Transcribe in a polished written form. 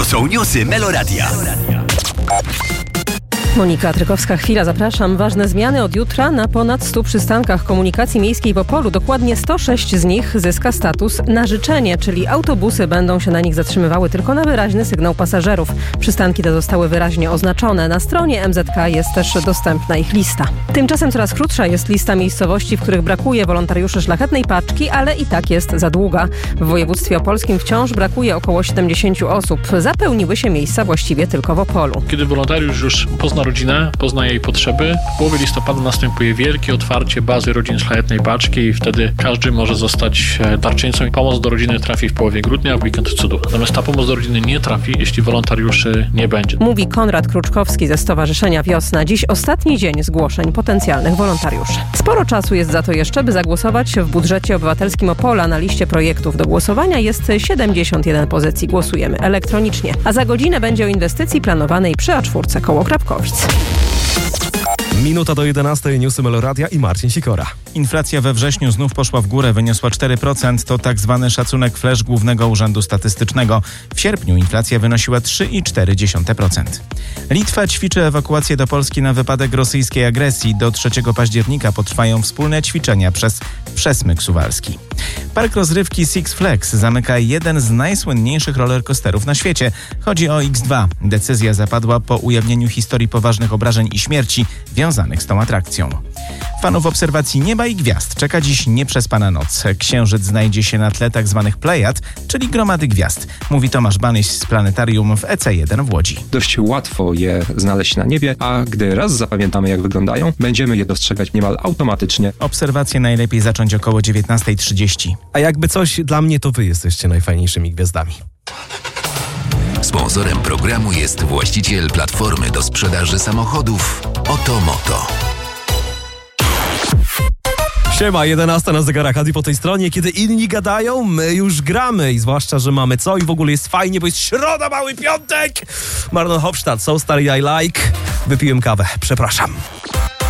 są newsy Meloradia. Monika Trykowska-Chwila, zapraszam. Ważne zmiany od jutra na ponad 100 przystankach komunikacji miejskiej w Opolu. Dokładnie 106 z nich zyska status na życzenie, czyli autobusy będą się na nich zatrzymywały tylko na wyraźny sygnał pasażerów. Przystanki te zostały wyraźnie oznaczone. Na stronie MZK jest też dostępna ich lista. Tymczasem coraz krótsza jest lista miejscowości, w których brakuje wolontariuszy Szlachetnej Paczki, ale i tak jest za długa. W województwie opolskim wciąż brakuje około 70 osób. Zapełniły się miejsca właściwie tylko w Opolu. Kiedy wolontariusz już pozna rodzinę, pozna jej potrzeby, w połowie listopada następuje wielkie otwarcie bazy rodzin Szlachetnej Paczki i wtedy każdy może zostać darczyńcą. Pomoc do rodziny trafi w połowie grudnia, w weekend cudów. Natomiast ta pomoc do rodziny nie trafi, jeśli wolontariuszy nie będzie. Mówi Konrad Kruczkowski ze Stowarzyszenia Wiosna. Dziś ostatni dzień zgłoszeń potencjalnych wolontariuszy. Sporo czasu jest za to jeszcze, by zagłosować. W budżecie obywatelskim Opola na liście projektów do głosowania jest 71 pozycji. Głosujemy elektronicznie. A za godzinę będzie o inwestycji planowanej przy A4 koło Krapkowic. Minuta do 11, newsy Meloradia i Marcin Sikora. Inflacja we wrześniu znów poszła w górę, wyniosła 4%. To tak zwany szacunek flash Głównego Urzędu Statystycznego. W sierpniu inflacja wynosiła 3,4%. Litwa ćwiczy ewakuację do Polski na wypadek rosyjskiej agresji. Do 3 października potrwają wspólne ćwiczenia przez Przesmyk Suwalski. Park rozrywki Six Flags zamyka jeden z najsłynniejszych rollercoasterów na świecie. Chodzi o X2. Decyzja zapadła po ujawnieniu historii poważnych obrażeń i śmierci wiązanych z tą atrakcją. Fanów obserwacji nieba i gwiazd czeka dziś nieprzespana noc. Księżyc znajdzie się na tle tzw. plejad, czyli gromady gwiazd, mówi Tomasz Banyś z planetarium w EC1 w Łodzi. Dość łatwo je znaleźć na niebie, a gdy raz zapamiętamy, jak wyglądają, będziemy je dostrzegać niemal automatycznie. Obserwacje najlepiej zacząć około 19:30. A jakby coś, dla mnie to wy jesteście najfajniejszymi gwiazdami. Sponsorem programu jest właściciel platformy do sprzedaży samochodów Otomoto. Siema, 11 na zegarach, Adi po tej stronie. Kiedy inni gadają, my już gramy. I zwłaszcza, że mamy co i w ogóle jest fajnie, bo jest środa, mały piątek. Marlon Hofstadt, So Starry I Like. Wypiłem kawę, przepraszam.